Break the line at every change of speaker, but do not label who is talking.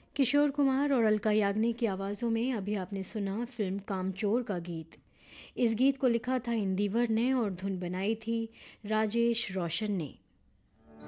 किशोर कुमार और अलका याग्निक की आवाज़ों में अभी आपने सुना फिल्म कामचोर का गीत। इस गीत को लिखा था इंदिवर ने और धुन बनाई थी राजेश रोशन ने।